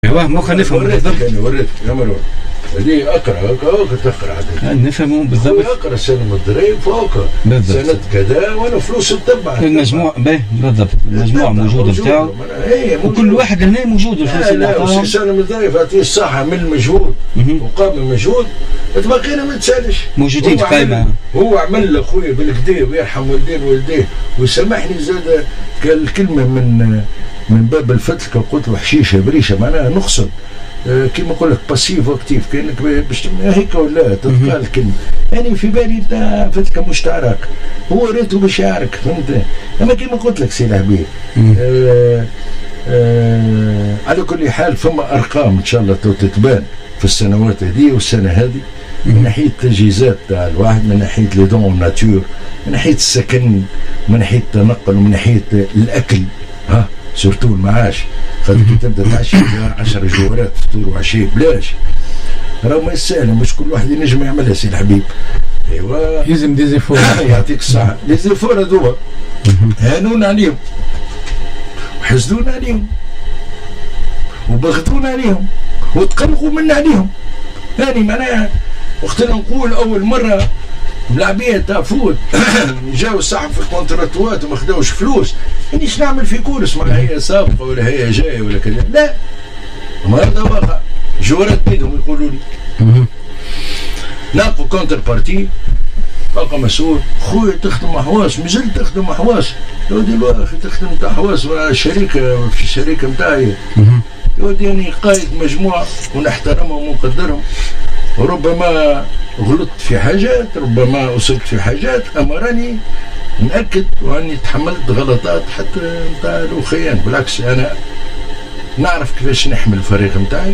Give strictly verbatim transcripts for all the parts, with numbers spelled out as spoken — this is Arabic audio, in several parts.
ايوه مو خلينا نفهم بالضبط. انا وريتك يا مروان اللي اقرا هكا تقرا عاد نفهموا بالضبط. اقرا سالم الضريب فوق سنه كذا وانا فلوس تتبع المجموع باهي بالضبط المجموع موجوده بتاعه وكل واحد هنا موجود الفلوس اللي عطاهم. سالم الضريب عطيه الصحه من المجهود وقام المجهود تبقينا ما تسالش موجودين في قائمه. هو عمل لاخويا بالكدا ويرحم والدين والديه ويسامحني زاد قال كلمه من من باب الفتل قلت له حشيشه بريشه معناها نقصد أه كيما نقول لك باسيف واكتيف كانك باش هيك ولا تتقال الكلمه يعني في بالي انت فتك مشترك هو ريته باش يعرك فهمت اما كيما قلت لك سي العبيد أه أه على كل حال فما ارقام ان شاء الله تتبان في السنوات هذه والسنه هذه من ناحيه التجهيزات تاع الواحد من ناحيه لي دون ناتور من ناحيه السكن من ناحيه التنقل ومن ناحيه الاكل ها سورتو المعاش خاطر كي تبدا تعشي عشر جوارات فطور وعشيه بلاش راه ما يسهل مش كل واحد ينجم يعملها سي الحبيب. ايوا يلزم دي زيفور يعطيك الصحه لي زيفور هذوما هانونا عليهم وحسدونا عليهم وبغضونا عليهم وتقلقوا منا عليهم يعني معناها وقت نقول اول مره ملاعبيه تاع فوت جاو صاحب في الكونتراتوات وما خداوش فلوس انيش نعمل في كورس ما هي سابقه ولا هي جايه ولا كذا لا ما هذا واقع جورات بيدهم يقولوا لي ناقوا كونتر بارتي بقى مسؤول خويا تخدم مع حواس مازلت تخدم مع حواس يودي له اخي تخدم تاع حواس شركه في الشركه نتاعي يودي اني قائد مجموعه ونحترمهم ونقدرهم وربما غلطت في حاجات ربما أصبت في حاجات أما راني نأكد وأني تحملت غلطات حتى نتاع الأخيان بالعكس أنا نعرف كيفاش نحمل الفريق نتاعي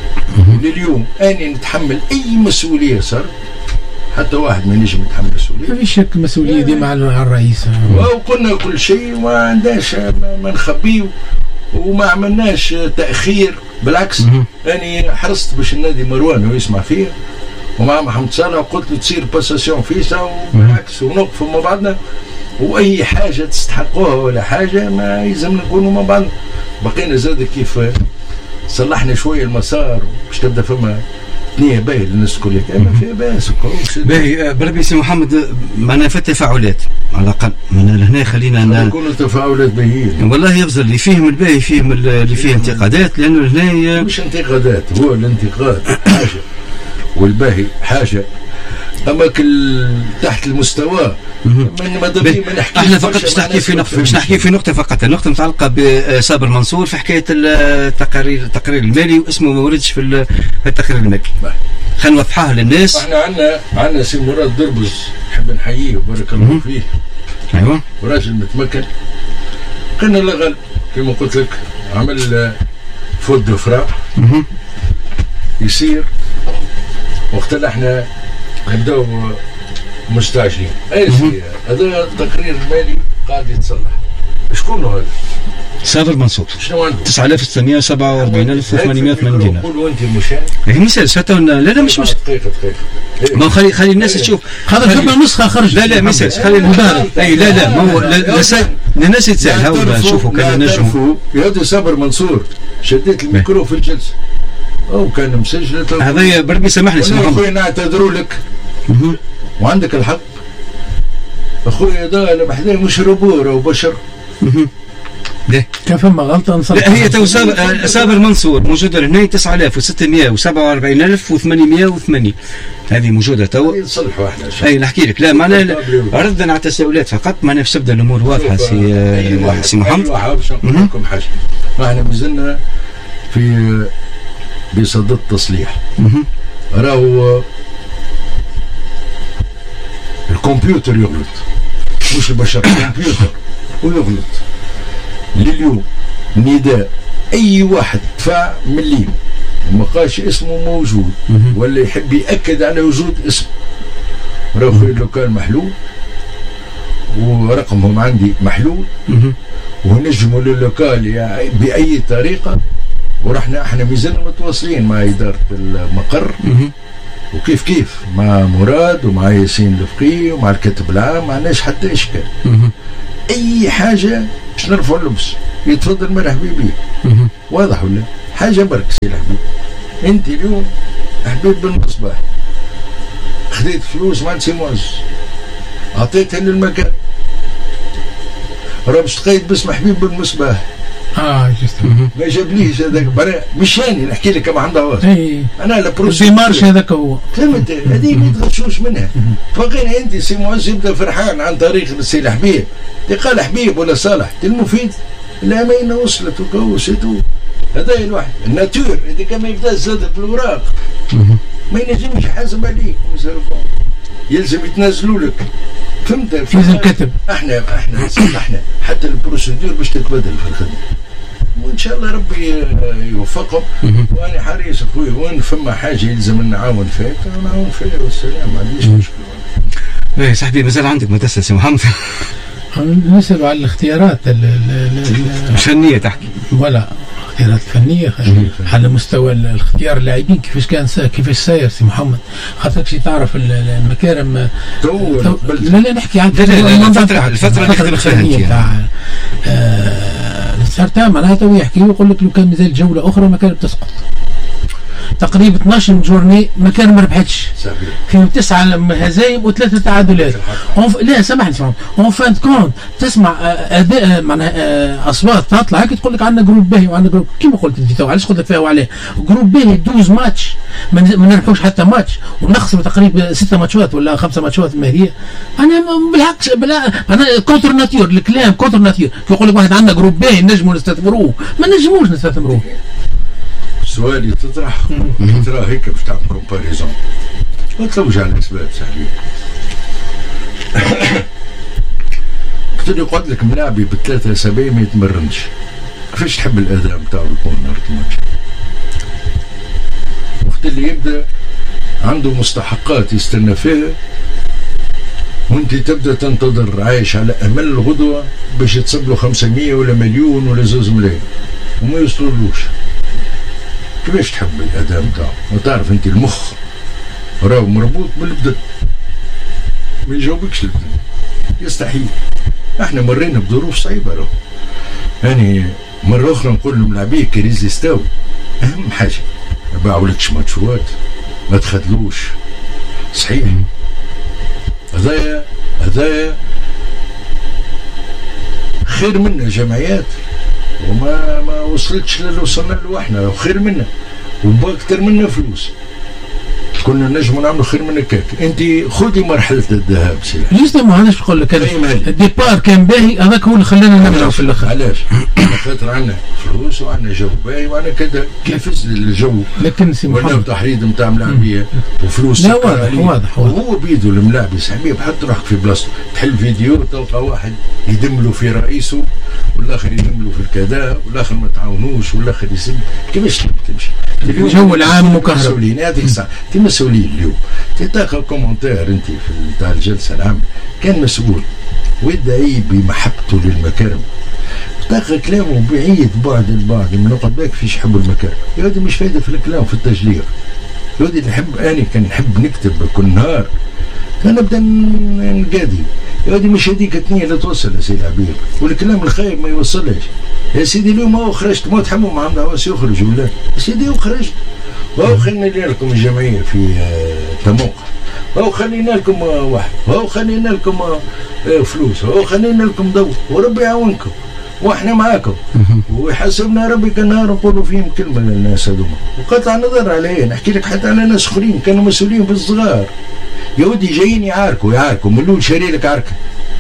لليوم أني نتحمل أي مسؤولية صار حتى واحد ما ينجم يتحمل مسؤولية ما فيش شك المسؤولية دي مع الرئيس وقلنا كل شيء وما عندناش ما نخبيه وما عملناش تأخير بالعكس أني حرصت باش النادي مروان ويسمع فيه ومع محمد صالح وقلت له تصير باساسيون فيسا وبالعكس ونوقفوا مع بعضنا واي حاجه تستحقوها ولا حاجه ما يلزمنا نكونوا مع بعضنا. بقينا زاد كيف صلحنا شويه المسار باش تبدا فما نيه باهيه للناس الكل ما فيها باس باهي بربي سي محمد معنا في التفاعلات على الاقل من هنا خلينا نكونوا تفاعلات باهيين والله يفضل اللي فيهم الباهي فيهم اللي فيه انتقادات لانه هنا مش انتقادات هو الانتقاد حاجه والباهي حاجه اما كل تحت المستوى من ماذا بي ما نحكيش احنا فقط باش نحكي في نقطه باش نحكي في نقطه فقط النقطه متعلقه بصابر منصور في حكايه التقارير التقرير المالي واسمه ما وردش في التقرير المالي خلينا نوضحها للناس. احنا عندنا عندنا سي مراد دربز نحب نحييه وبارك الله فيه ايوه وراجل متمكن كنا لا غالب كما قلت لك عمل فوت دو فرا يصير وقت اللي احنا نبداو مستعجلين اي سي هذا التقرير المالي قاعد يتصلح شكون هذا؟ صابر منصور شنو عنده؟ تسعة آلاف وستمائة وسبعة وأربعين ألف وثمانمائة وثمانين دينار. قولوا انت مشان هي مثال ستون لا لا مش مش دقيقه دقيقه ما خلي خلي الناس تشوف هذا جبنا نسخه خرج لا لا مثال خلي المبارك اي لا لا ما هو الناس يتسال هاو نشوفوا كان نجم هذا صابر منصور شديت الميكرو في الجلسه او كان مسجل هذا بربي سامحني سي محمد اخويا نعتذروا لك وعندك الحق اخويا ده انا بحذاه مش ربور او بشر ليه؟ كان فما غلطه نصلح. لا هي تو سابر, سابر منصور موجوده هنا تسعة آلاف وستمائة وسبعة وأربعين ألف وثمانمائة وثمانين هذه موجوده تو نصلحوا احنا اي نحكي لك لا معناها ردنا على التساؤلات فقط معناها باش تبدا الامور واضحه سي سي محمد. ايوه باش نقول لكم حاجه ما احنا مازلنا في بصدد التصليح راهو الكمبيوتر يغلط مش البشر الكمبيوتر ويغلط لليوم نداء اي واحد دفع مليم وما قالش اسمه موجود ولا يحب ياكد على وجود اسم راهو اللوكال محلول ورقمهم عندي محلول ونجموا للوكال يعني باي طريقه ورحنا احنا مازلنا متواصلين مع اداره المقر وكيف كيف مع مراد ومع ياسين الفقي ومع الكاتب العام ما عندناش حتى اشكال اي حاجه باش نرفعوا اللبس يتفضل مرح حبيبي. واضح ولا حاجه برك سي الحبيب. انت اليوم حبيب بن مصباح خذيت فلوس مع سي معز اعطيتها للمكان، راه باش تقيد باسم حبيب بن مصباح. اه جست ما جابليش هذاك مش انا نحكي لك كما عندها واسط. اي انا لا الديمارش هذاك هو فهمت. هذه ما يتغشوش منها. فقينا انت سي معز يبدا فرحان عن طريق السي الحبيب قال حبيب ولا صالح المفيد الامانه وصلت وكوشت. هذا الواحد الناتور هذه كما يبدا زاد في الاوراق ما ينجمش يحاسب عليك يلزم يتنازلوا لك. فهمت؟ لازم كتب. احنا احنا احنا حتى البروسيدور باش تتبدل في الخدمه وان شاء الله ربي يوفقهم. وانا حريص اخوي وين فما حاجه يلزم نعاون فيها نعاون فيها والسلام ما عنديش مشكله. ايه صاحبي مازال عندك مدرسه سي محمد؟ نسأل على الاختيارات الفنيه تحكي ولا الاختيارات الفنيه على مستوى الاختيار اللاعبين كيفاش كان كيفاش ساير سي محمد. خاطرك شي تعرف المكارم تو لا لا نحكي عن الفتره الفتره اللي خدمت فيها تاع صار معناها تو يحكي ويقول لك لو كان مازال جوله اخرى المكارم تسقط. تقريبا اثناش جورني ما كان ما ربحتش في تسعه هزايم وثلاثه تعادلات. لا سامحني سامحني اون فان كونت تسمع اداء معناها اصوات تطلع هيك تقول لك عندنا جروب باهي وعندنا جروب كيما قلت انت تو علاش قلت لك فيها وعليه جروب باهي دوز ماتش ما نربحوش حتى ماتش ونخسروا تقريبا ستة ماتشات ولا خمسه ماتشات المهريه. انا بالعكس بلا انا كونتر ناتيور الكلام كونتر ناتيور يقول لك واحد عندنا جروب باهي نجموا نستثمروه ما نجموش نستثمروه. سؤالي تطرح ترى هيك باش تعمل كومباريزون ما تلوج على الاسباب سهلين. قلت له قلت لك ملاعبي بثلاثه اسابيع ما يتمرنش كيفاش تحب الاداء نتاعو يكون نهار الماتش؟ وقت اللي يبدا عنده مستحقات يستنى فيها وانت تبدا تنتظر عايش على امل الغدوه باش تصب له خمسمية ولا مليون ولا زوز ملايين وما يوصلولوش. كيفاش تحب الاداء نتاعو؟ وتعرف انت المخ راهو مربوط بالبدن ما يجاوبكش البدن يستحيل. احنا مرينا بظروف صعيبه راهو. يعني مره اخرى نقول لهم لاعبين كي ريزيستاو اهم حاجه ما باعولكش ماتشوات ما تخذلوش صحيح. هذايا هذايا خير منا جمعيات وما ما وصلتش للي وصلنا له احنا وخير منا وباكثر منا فلوس كنا نجموا نعملوا خير من هكاك. انت خذي مرحله الذهاب سي جوست ما هذاش نقول لك الديبار كان باهي هذاك هو اللي خلانا نرجعوا في الاخر. علاش؟ خاطر عندنا فلوس وعندنا جو باهي وعندنا كذا كيف الجو لكن سي محمد ولا تحريض نتاع ملاعبيه وفلوس لا واضح واضح وهو بيدو الملاعبي صاحبي بحط روحك في بلاصته تحل فيديو تلقى واحد يدم له في رئيسه والاخر يدم له في الكذا والاخر ما تعاونوش والاخر يسب كيفاش تمشي الجو العام مكهرب. مسؤولين هذيك الساعه انت مسؤولين اليوم تلقى كومنتير انت في تاع الجلسه العامه كان مسؤول ويدعي بمحبته للمكارم تلقى كلامه بعيد بعد البعد من نقط باك فيش يحب المكارم. يا ودي مش فايده في الكلام في التجلير. يا ودي نحب اني كان نحب نكتب كل نهار كان نبدا نقادي. يا ودي مش هذيك الثنيه اللي توصل يا سيدي عبير والكلام الخايب ما يوصلش. يا سيدي اليوم هو خرجت ما تحموا مع عمد عواس يخرج ولا يا سيدي وخرجت وهو خلينا لكم الجمعيه في تموقع وهو خلينا لكم واحد وهو خلينا لكم فلوس وهو خلينا لكم ضوء وربي يعاونكم واحنا معاكم ويحاسبنا ربي كان نهار نقولوا فيهم كلمه للناس هذوما وقطع نظر عليه. نحكي لك حتى على ناس اخرين كانوا مسؤولين في الصغار يا ودي جايين يعاركوا يعاركوا من الاول شاري لك عركه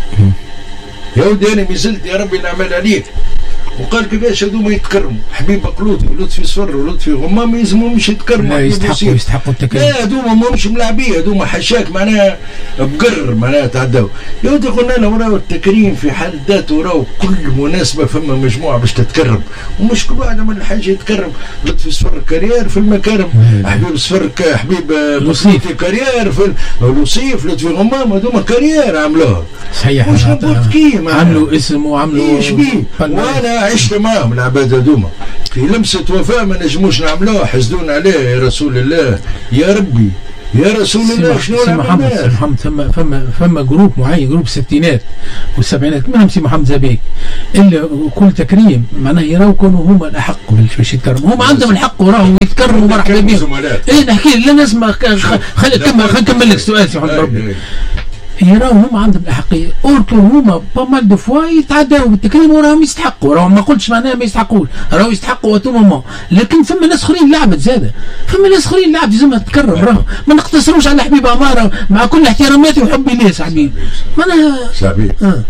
يا ودي انا ما زلت يا ربي نعمل عليك وقال كيفاش هذوما يتكرموا حبيب قلوطي ولطفي صفر ولطفي غمام يلزمهمش يتكرموا. لا يستحقوا يستحقوا التكريم. لا هذوما ماهمش ملاعبيه هذوما حشاك معناها بقر معناها تعداو. يا ودي قلنا لهم راهو التكريم في حد ذاته راهو كل مناسبه فما مجموعه باش تتكرم ومش كل واحد من الحاجه يتكرم. لطفي صفر كارير في المكارم حبيب صفر حبيب لطفي كارير في لوصيف لطفي غمام هذوما كارير عملوها صحيح مش نبورتكي عملوا اسم وعملوا ايش بيه. وانا عشت معهم العباد هذوما في لمسه وفاء ما نجموش نعملوها حسدون عليه يا رسول الله يا ربي يا رسول الله شنو سي محمد سي محمد فما فما فما جروب معين، جروب الستينات والسبعينات منهم سي محمد زبيك اللي كل تكريم معناه يراو كانوا هما الاحق باش يتكرموا، هم عندهم الحق وراهم يتكرموا مرحبا بهم. اي نحكي لا نسمع خلي نكمل خلي نكمل لك السؤال سي محمد. يراو هم عندهم الاحقيه، اوركو هما بامال دو فوا يتعداو بالتكريم وراهم يستحقوا، راهم ما قلتش معناها ما يستحقوش، راهم يستحقوا وقت مومون، لكن فما ناس اخرين لعبت زاده، فما ناس اخرين لعبت لازمها تتكرم، راهم ما نقتصروش على حبيب عماره مع كل احتراماتي وحبي ليه صاحبي معناها صاحبي آه.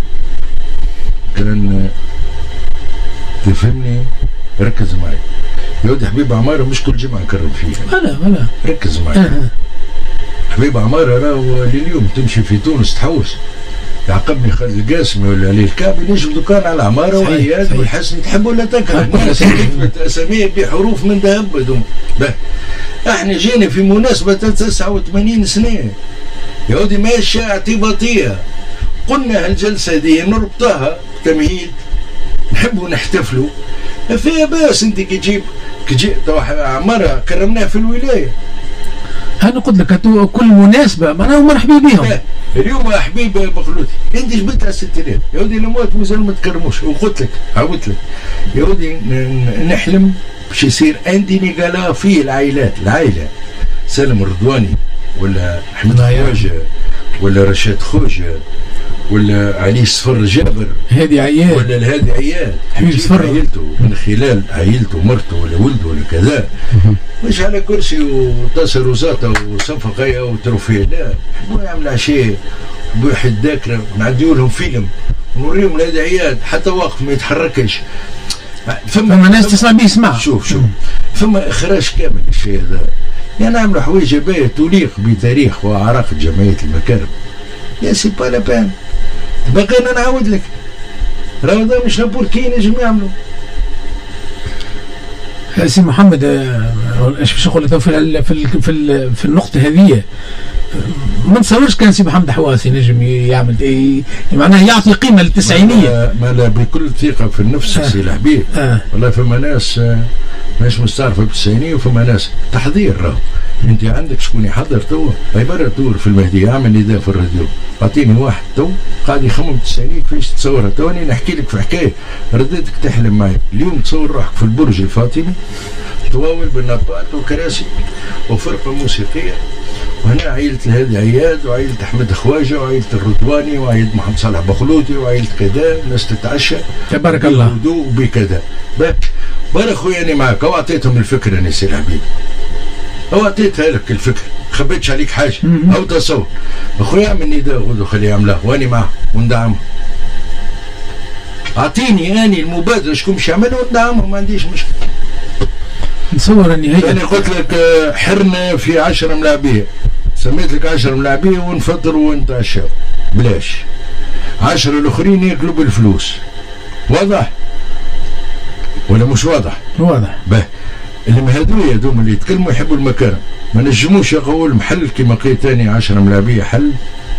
كان تفهمني ركز معي يا ودي حبيب عماره مش كل جمعه نكرم فيها، لا لا ركز معي آه. حبيب عماره راهو لليوم تمشي في تونس تحوس، يعقبني خالد القاسمي ولا علي الكعبي نجم دكان على عماره وعياد والحسن تحب ولا تكره، الناس كتبت اسامي بحروف من ذهب بدون. احنا جينا في مناسبه تسعة وثمانين سنه يا ودي ماشيه اعتباطيه، قلنا هالجلسه دي نربطها تمهيد نحبوا نحتفلوا فيها، باس انت كي تجيب كي تجيب عماره كرمناها في الولايه. انا قلت لك كل مناسبه معناها مرحبا بهم. اليوم يا حبيبي بخلوتي انت جبتها على الستينات يا ودي الموت مازال ما تكرموش، وقلت لك عاودت لك يا ودي نحلم باش يصير عندي نقالا في العائلات، العائله سالم الرضواني ولا احمد خواجه ولا رشاد خوجه ولا علي صفر جابر هادي عيال ولا الهادي عيال حبيب صفر عائلته من خلال عائلته ومرته ولا ولده ولا كذا، مش على كرسي وتصل وزاته وصفقه وتروفيه، لا مو يعمل عشاء بواحد ذاكره نعديو لهم فيلم ونوريهم الهادي عيال حتى واقف ما يتحركش. فما, فما ناس تسمع بيه يسمع. شوف شوف فما اخراج كامل الشيء هذا، يعني نعملوا حوايج باهيه تليق بتاريخ واعراق جمعيه المكارم. يا سي با لا بان بقينا نعاود لك راهو هذا مش لابوركي نجم يعملوا. سي محمد ايش باش نقول لك في ال في ال في, ال في النقطه هذه ما نتصورش كان سي محمد حواسي نجم يعمل إيه معناه يعطي قيمه للتسعينيه. ما لا بكل ثقه في النفس آه. سي الحبيب آه. والله فما ناس مش مستعرفه بالتسعينيه وفما ناس تحضير راهو. انت عندك شكون يحضر تو عباره دور في المهدي اعمل نداء في الراديو، اعطيني واحد تو قاعد يخمم التسعينيه كيفاش تصورها. توني نحكي لك في حكايه رديتك تحلم معي اليوم، تصور روحك في البرج الفاطمي تواول بالنبات وكراسي وفرقه موسيقيه، وهنا عائله الهادي عياد وعائله احمد خواجه وعائله الرضواني وعائله محمد صالح بخلوطي وعائله كذا، الناس تتعشى تبارك الله بهدوء وبكذا. بارك خويا انا معك او اعطيتهم الفكره انا سي الحبيب، او اعطيتها لك الفكره خبيتش عليك حاجه او تصور اخويا اعمل نداء غدو خليه يعملها واني معه وندعمه. اعطيني اني المبادره شكون باش يعملها وندعمه ما عنديش مشكله. نصور اني هي انا قلت لك حرنا في عشرة ملاعبيه، سميت لك عشرة ملاعبيه ونفطروا ونتعشاو بلاش، عشرة الاخرين ياكلوا بالفلوس. واضح ولا مش واضح؟ واضح. به المهدوية دوم اللي يتكلموا يحبوا المكان، ما نجموش يقولوا المحل كما قيل تاني عشرة ملاعبيه حل.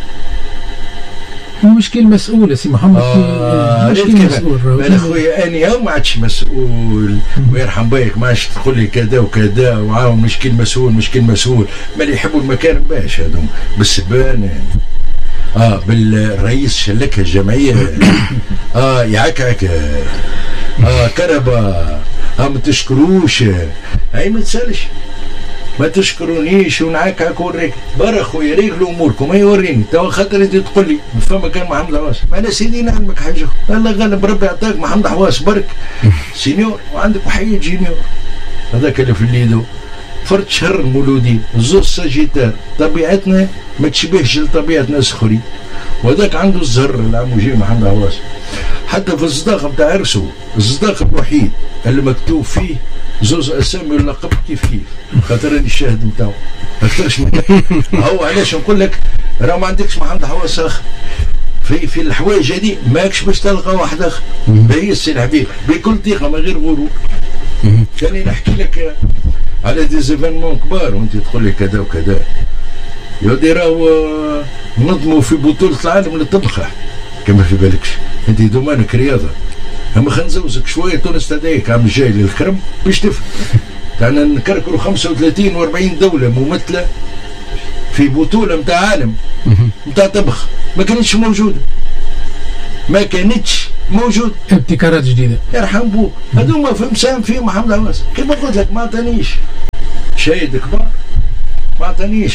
هو مشكل مسؤول سي محمد. آه مشكل مسؤول. انا خويا اني هو ما عادش مسؤول ويرحم بيك ما عادش تقول لي كذا وكذا وعاون مشكل مسؤول مشكل مسؤول، ما اللي يحبوا المكان باش هذوم بالسبان اه بالرئيس شلكها الجمعيه اه يعكعك اه كربا اه ما تشكروش هاي ما تسالش ما تشكرونيش ونعكعك ونوريك برا خويا ريقلوا اموركم ما يوريني توا خاطر انت تقول لي فما كان محمد حواس ما انا سيدي نعلمك حاجه الله غالب ربي يعطيك محمد حواس برك سينيور وعندك وحيد جينيور هذاك اللي في الليدو فرد شهر مولودي زوز ساجيتار طبيعتنا ما تشبهش لطبيعه ناس اخرين وهذاك عنده الزهر العموجي محمد حواس حتى في الصداقه بتاع عرسه الصداقه الوحيد اللي مكتوب فيه زوز اسامي واللقب كيف كيف خاطر اني الشاهد نتاعو اكثرش من هو علاش نقول لك راه ما عندكش محمد حواس اخر في في الحوايج هذه ماكش باش تلقى واحد اخر هي السي الحبيب بكل ثقه من غير غرور. كاني نحكي لك على دي زيفينمون كبار وانت تقول لي كذا وكذا يا ودي راهو نظموا في بطوله العالم للطبخه كما في بالكش انت دومانك رياضه اما خلينا نزوزك شويه تونس تدعيك عام الجاي للكرم باش تفهم. تاعنا نكركروا خمسة وثلاثين وأربعين دوله ممثله في بطوله نتاع عالم نتاع طبخ ما كانتش موجوده، ما كانتش موجود. ابتكارات جديده يرحم بوك. هذوما في مساهم فيهم محمد عباس. كيف قلت لك ما عطانيش شهيد كبار، ما عطانيش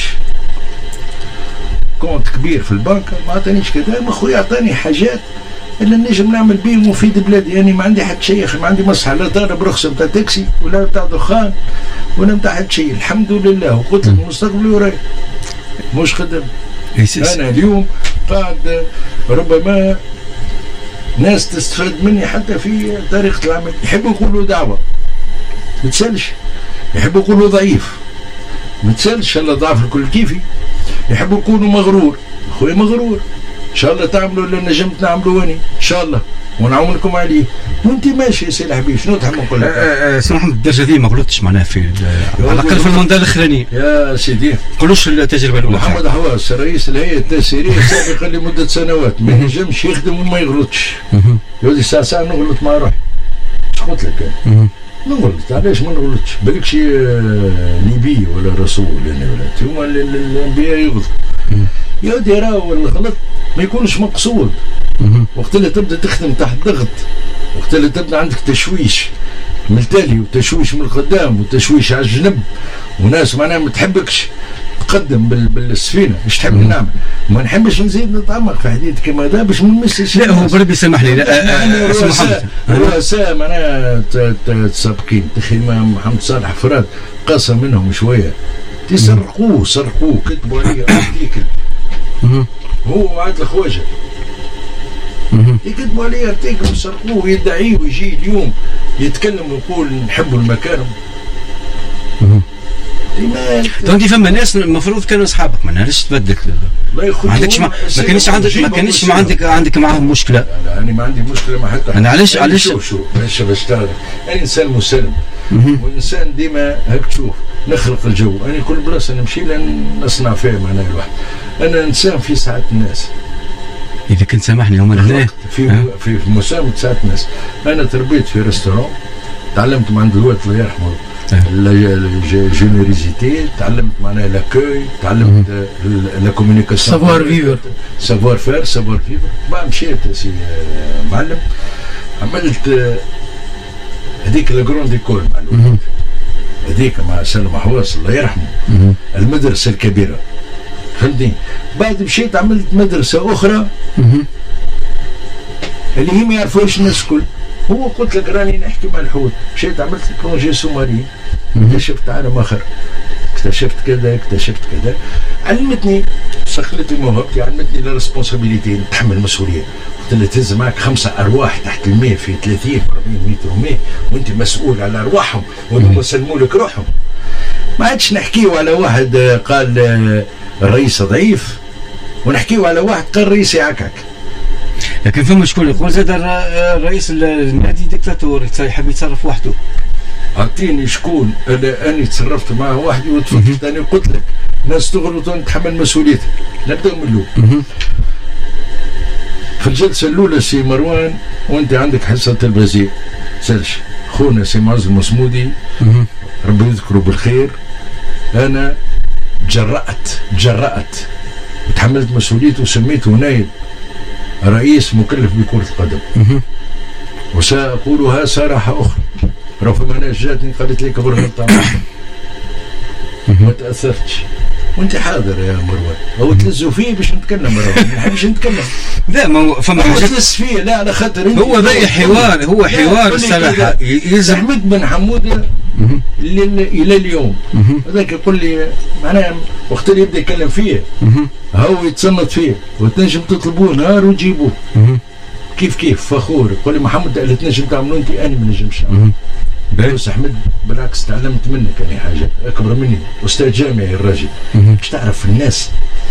كونت كبير في البنك، ما عطانيش كذا. ما خويا عطاني حاجات اللي نجم نعمل بيه مفيد بلادي. يعني ما عندي حد شيء يا اخي، ما عندي مصلحه لا طالب رخصه نتاع تاكسي ولا نتاع دخان ولا نتاع حد شيء، الحمد لله. وقلت لك مستقبلي وراي مش خدم. انا اليوم قاعد ربما ناس تستفاد مني حتى في طريقه العمل. يحبوا يقولوا دعوه ما تسالش، يحبوا يقولوا ضعيف ما تسالش، الله ضعف الكل كيفي. يحبوا يكونوا مغرور، خويا مغرور ان شاء الله تعملوا اللي نجمت نعملوا اني ان شاء الله ونعاونكم عليه. وانت ماشي يا سي الحبيب شنو تحب نقول لك؟ سي محمد الدرجه دي ما غلطتش معناها في على الاقل في الموندال الاخراني يا سيدي. ما نقولوش التجربه الاولى. محمد حواس رئيس الهيئه التسييريه سابقا لمده سنوات ما ينجمش يخدم وما يغلطش. يقول لي ساعه ساعه نغلط مع روحي. اش قلت لك انا؟ نغلط علاش ما نغلطش؟ بالك شي نبي ولا رسول يعني ولا هما الانبياء يغلطوا. يا ودي راهو الغلط ما يكونش مقصود. وقت اللي تبدا تخدم تحت ضغط، وقت اللي تبدا عندك تشويش من التالي وتشويش من القدام وتشويش على الجنب وناس معناها ما تحبكش تقدم بالسفينه، ايش تحب نعمل؟ ما نحبش نزيد نتعمق في حديث كما هذا باش ما نمسش. لا هو بربي يسمح لي. لا رؤساء رؤساء معناها سابقين تخي محمد صالح فراد قاسم منهم شويه تسرقوه سرقوه كتبوا عليه ارتيكل هو وعاد الخواجه يكتبوا عليه ارتيكل وسرقوه ويدعيه ويجي اليوم يتكلم ويقول نحبوا المكارم. دونك فما ناس المفروض كانوا اصحابك، ما نعرفش تبدل. ما عندكش ما كانش عندك ما كانش ما عندك عندك معاهم مشكله. لا لا انا ما عندي مشكله مع حتى. انا علاش علاش شوف شوف باش بشتغل انا انسان مسالم وانسان ديما هاك تشوف نخلق الجو. انا كل بلاصه نمشي لان نصنع فيها معناها الواحد. انا انسان في ساعه الناس. اذا كنت سامحني هما هنا في أه؟ في مساهمه ساعه الناس. انا تربيت في ريستورون، تعلمت من عند الوالد الله يرحمه الجينيريزيتي، تعلمت معناها لاكوي، تعلمت لا كومونيكاسيون سافوار فيفر سافوار فير سافوار فيفر. بعد مشيت سي معلم عملت هذيك لا جروند ايكول مع الولاد هذيك مع سلمى حواس الله يرحمه المدرسه الكبيره فهمتني. بعد مشيت عملت مدرسه اخرى اللي هي ما يعرفوش الناس الكل. هو قلت لك راني نحكي مع الحوت، مشيت عملت بروجي سوماري، اكتشفت عالم اخر، اكتشفت كذا اكتشفت كذا، علمتني سخلت لي موهبتي، علمتني لا ريسبونسابيلتي نتحمل مسؤوليه. قلت له تهز معك خمسه ارواح تحت الماء في ثلاثين أربعين متر ماء وانت مسؤول على ارواحهم وهم يسلموا لك روحهم. ما عادش نحكيو على واحد قال الرئيس ضعيف ونحكيو على واحد قال الرئيس يعكك. لكن فما شكون يقول زاد الرئيس النادي ديكتاتور يحب يتصرف وحده. اعطيني شكون اني تصرفت معه وحدي وتفكرت. انا قلت لك ناس تغلط ونتحمل مسؤوليتها. نبداو من الاول. في الجلسه الاولى سي مروان وانت عندك حصه الوزير سالش خونا سي معز المصمودي ربي يذكره بالخير. انا تجرأت تجرأت وتحملت مسؤوليته وسميته نايب رئيس مكلف بكرة القدم. وسأقولها صراحة أخرى رغم أنها جاتني قالت لي كبر غلطة ما تأثرتش وانت حاضر يا مروان. هو تلزوا فيه باش نتكلم مروان ما نحبش نتكلم. لا ما فما حاجات تلز فيه لا على خاطر هو ذا حوار هو حوار الصراحة يلزم أحمد بن حمود إلى اليوم هذاك يقول لي معناها وقت اللي يبدا يتكلم فيه هو يتصنت فيه وتنجم تطلبوه نهار وتجيبوه كيف كيف فخور. يقول لي محمد اللي تنجم تعملوا انت انا ما نجمش نعمل. بس احمد بالعكس تعلمت منك يعني حاجه اكبر مني استاذ جامعي الراجل. باش تعرف الناس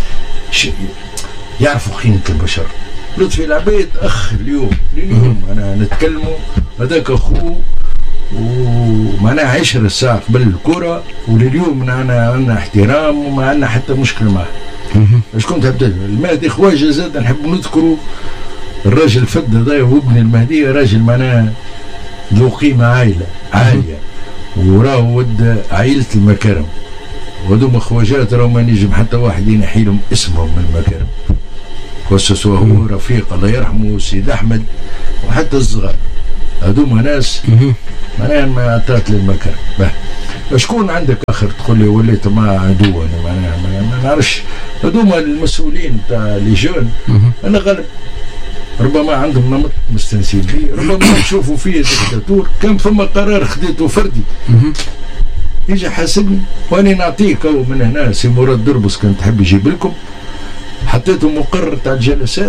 يعرفوا قيمه البشر. لطفي العبيد اخ اليوم اليوم انا نتكلموا هذاك اخوه ومعناها عشر ساعة قبل الكرة ولليوم معنا عندنا احترام وما عندنا حتى مشكلة معه. اش كنت هبدا المهدي خواجه زاد نحب نذكروا الراجل الفد هذا وابن المهدي راجل معناها ذو قيمة عائلة عالية وراه ود عائلة المكارم وهذوما خواجات راهو ما نجم حتى واحد ينحي لهم اسمهم من المكارم، وسوى هو رفيق الله يرحمه سيد احمد وحتى الصغار، هذوما ناس معناها ما عطات للمكارم. شكون عندك اخر تقول لي وليت مع عدو؟ انا معناها ما نعرفش. هذوما المسؤولين تاع لي جون انا غالب ربما عندهم نمط مستنسين به، ربما يشوفوا فيه ديكتاتور. كان فما قرار خديته فردي يجي حاسبني واني نعطيك او من هنا سي مراد دربس كان تحب يجيب لكم، حطيته مقرر تاع الجلسات،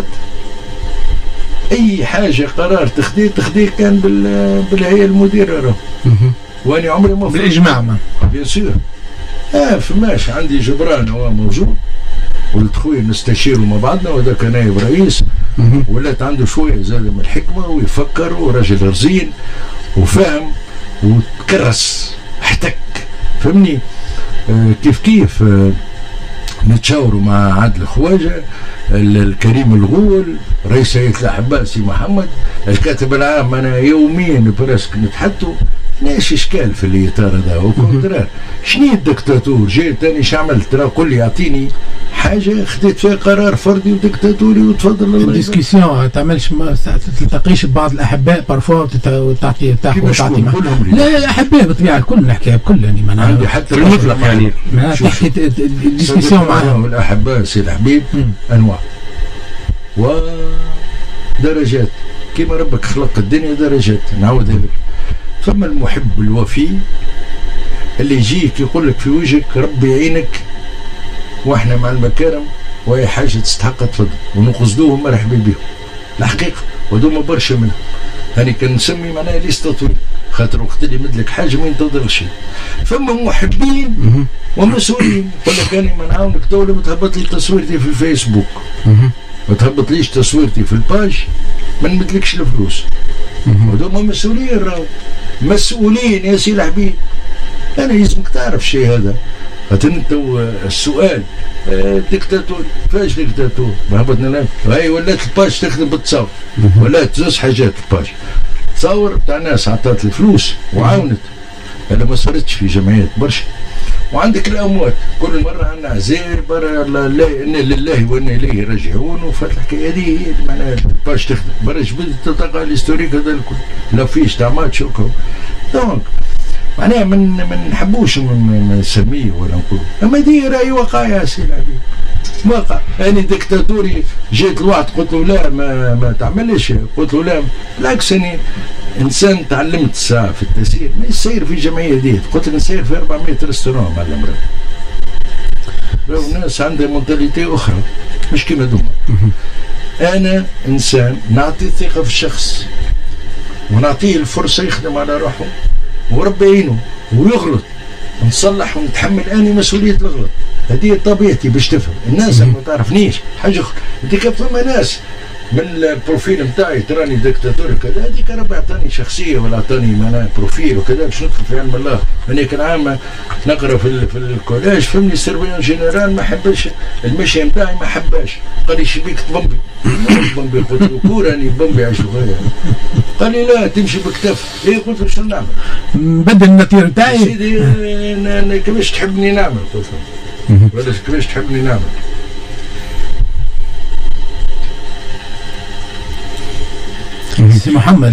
اي حاجه قرار تخديه تخديه كان بالهيئه المديره راه، واني عمري ما بالاجماع ما بيان سور. اه فماش عندي جبران هو موجود ولد خويا نستشيروا مع بعضنا، وهذاك نائب رئيس ولات عنده شويه زاد من الحكمه ويفكر، وراجل رزين وفاهم وتكرس احتك فهمني. آه كيف كيف آه نتشاوروا مع عادل الخواجه، الكريم الغول، رئيس هيئه الاحباء سي محمد، الكاتب العام، انا يوميا براسك نتحدثوا. ماشي اشكال في الاطار هذا، وكونترار شنو الدكتاتور؟ جيت تاني شعملت؟ ترى قول لي اعطيني حاجه خديت فيها قرار فردي وديكتاتوري وتفضل الله. الديسكسيون ما تعملش، ما تلتقيش ببعض الاحباء بارفوا تعطي تاخذ تعطي لا الاحباء بطبيعه الكل نحكيها بكل يعني ما عندي حتى في المطلق يعني تحكي الديسكسيون معاهم. الاحباء سي الحبيب انواع ودرجات، كما ربك خلق الدنيا درجات نعودها لك. ثم المحب الوفي اللي يجيك يقول لك في وجهك ربي يعينك واحنا مع المكارم واي حاجه تستحق تفضل، ونقصدوهم مرحبا بهم الحقيقه، وهذوما برشا منهم. هاني كان نسمي معناها ليست طويل، خاطر وقت اللي يمد لك حاجه ما ينتظر شيء. فما محبين ومسؤولين يقول لك انا ما نعاونك تولي وتهبط لي تصويرتي في الفيسبوك، ما تهبطليش تصويرتي في الباج، ما نمدلكش الفلوس. وهذوما مسؤولين راهو مسؤولين يا سي الحبيب. انا لازمك تعرف شيء هذا، خاطر انت السؤال ديكتاتور فاش ديكتاتور؟ ما هبطنا لك هاي ولات الباج تخدم بالتصاور، ولات زوج حاجات الباج تصور تاع ناس عطات الفلوس وعاونت، انا ما صارتش في جمعيات برشا. وعندك الاموات كل مره عندنا عزاء برا انا لله وانا اليه راجعون، وفات الحكايه هذه معناها باش تخدم برا جبد تلقى الهستوريك هذا الكل لو فيش تاع ماتش وكو. دونك معناها من ما نحبوش نسميه ولا نقول، اما دي راهي وقايع سي العبيد واقع. انا ديكتاتوري جيت الواحد قلت له لا ما ما تعملش، قلت له لا بالعكس انا انسان تعلمت الساعه في التسيير، ما يسير في جمعيه ديت، قلت لك نسير في أربعمائة ريستوران مع المرأة. راهو الناس عندها مونتاليتي اخرى مش كيما دوما. انا انسان نعطي الثقه في الشخص ونعطيه الفرصه يخدم على روحه وربي يعينه ويغلط، نصلح ونتحمل اني مسؤوليه الغلط. هذه طبيعتي باش تفهم. الناس ما تعرفنيش حاجه اخرى، هذيك فما ناس من البروفيل نتاعي تراني ديكتاتور كذا، هذيك ربي اعطاني شخصيه ولا اعطاني معناها بروفيل وكذا باش ندخل في علم الله. انا كان عام نقرا في في الكوليج فهمني السيرفيون جينيرال ما حباش المشي نتاعي، ما حباش قال لي شبيك تبمبي بمبي، قلت له كوراني بمبي عايش غير، قال لي لا تمشي بكتف. ايه قلت له شنو نعمل؟ نبدل النطير نتاعي سيدي انا كيفاش تحبني نعمل؟ قلت له كيفاش تحبني نعمل؟ سي محمد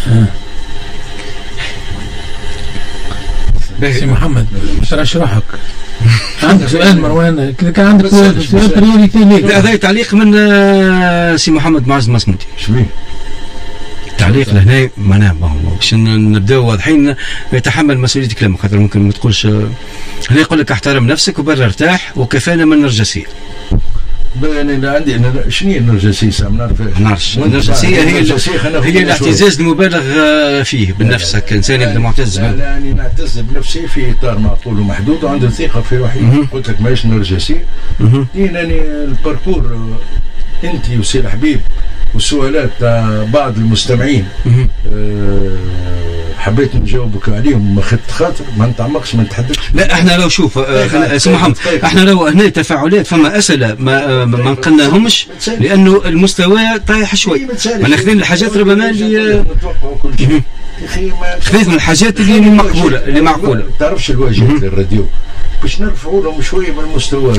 سي محمد شرح روحك. عندك سؤال مروان؟ كذا كان عندك سؤال بريوريتي ليك. هذا تعليق من سي محمد معز مسمودي. شبيه تعليق لهنا معناه باش نبداو واضحين، يتحمل مسؤوليه كلامك، خاطر ممكن ما تقولش. هنا يقول لك احترم نفسك وبر ارتاح وكفانا من النرجسيه. انا عندي انا شنو هي النرجسيه؟ ما نعرفهاش. ما نعرفش. النرجسيه هي هي الاعتزاز المبالغ فيه بنفسك كانسان يبدا معتز به. لا انا نعتز بنفسي في اطار معقول ومحدود وعنده ثقه في روحي. قلت لك ماهيش نرجسيه. انني الباركور انت وسي الحبيب والسؤالات تاع بعض المستمعين أه حبيت نجاوبك عليهم، ما خدت خاطر ما نتعمقش ما نتحدثش. لا احنا لو شوف سي محمد احنا لو هنا تفاعلات فما اسئله ما ما نقلناهمش لانه المستوى طايح شوي، ما ناخذين الحاجات ربما اللي نتوقعوا كل شيء يا اخي، خذيت من الحاجات اللي مقبوله اللي معقوله. ما تعرفش الواجهات الراديو باش نرفعوا لهم شويه من المستوى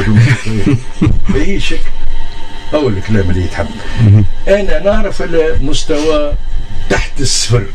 باي شكل. اول الكلام اللي يتحب انا نعرف المستوى تحت الصفر،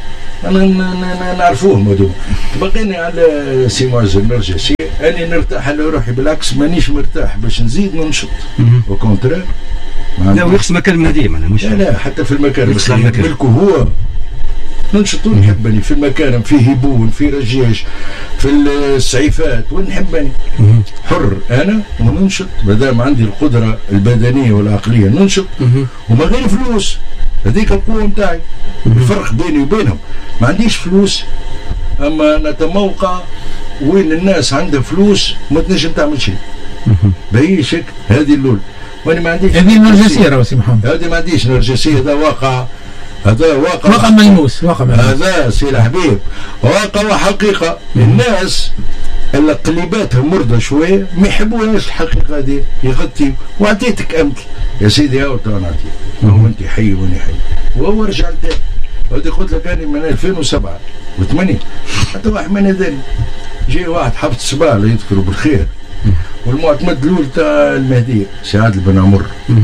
انا نعرفوهم هذوما. بقينا على سي معزل نرجسي، اني نرتاح على روحي، بالعكس مانيش مرتاح باش نزيد ننشط وكونترا. لا ويقص مكان مهدي معناها مش لا لا حتى في المكان ملكه هو ننشط ونحبني في المكان، في هبون، في رجاج، في السعيفات، ونحبني حر انا وننشط مادام عندي القدره البدنيه والعقليه ننشط، وما غير فلوس. هذيك القوه نتاعي. الفرق بيني وبينهم ما عنديش فلوس، اما نتموقع وين الناس عندها فلوس ما تنجم تعمل شيء باي شكل. هذه الاولى. وانا ما عنديش هذه نرجسيه يا سي محمد، هذه ما عنديش نرجسيه، هذا واقع، هذا واقع واقع ملموس، واقع ملموس. هذا سي الحبيب واقع وحقيقه. الناس اللي قليباتهم مرضى شويه ما يحبوهاش الحقيقه هذه، يغطي. واعطيتك امثل يا سيدي، هاو تو نعطيك، هو انت حي وانا حي، وهو رجع لتاني. هذه قلت لك انا من ألفين وسبعة وثمانية حتى واحد من هذين جاي واحد حفظ صباح الله يذكره بالخير، والمعتمد الاول تاع المهدي سي عادل بن عمر،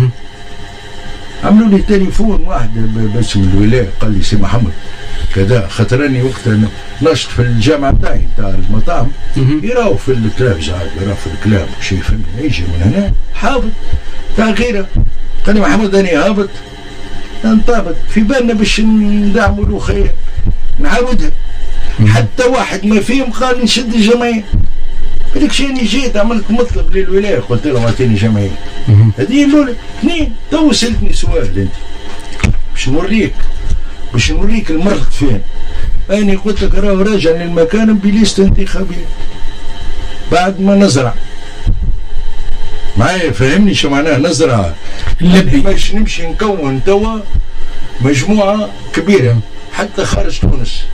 عملوا لي تليفون واحد باسم الولايه، قال لي سي محمد كذا، خاطرني وقتها نشط في الجامعه بتاعي تاع المطاعم، يراو في الكلاب زعل، يراو في الكلاب شي فهمني، يجي من هنا حافظ تاع غيره. قال لي محمد اني هابط نطابط في بالنا باش ندعموا له خير نعاودها. حتى واحد ما فيهم قال نشد الجمعيه. هذيك شيء اني جيت عملت مطلب للولايه، قلت لهم اعطيني جمعيه. هذه الاولى. اثنين تو سالتني سؤال انت باش نوريك باش نوريك المرض فين. انا قلت لك راه راجع للمكان بليست انتخابيه بعد ما نزرع معايا، فهمني شو معناه نزرع. باش نمشي نكون توا مجموعه كبيره حتى خارج تونس